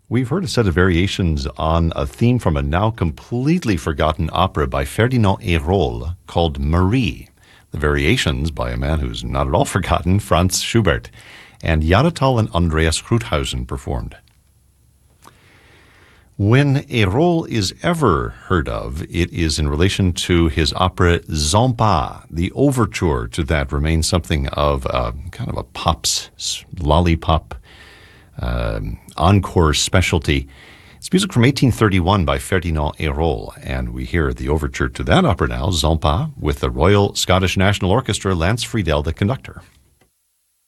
We've heard a set of variations on a theme from a now completely forgotten opera by Ferdinand Hérold called Marie. The variations by a man who's not at all forgotten, Franz Schubert. And Yaratal and Andreas Kruthausen performed. When Hérold is ever heard of, it is in relation to his opera Zampa. The overture to that remains something of a kind of a pop's lollipop encore specialty. It's music from 1831 by Ferdinand Hérold, and we hear the overture to that opera now, Zampa, with the Royal Scottish National Orchestra, Lance Friedel, the conductor.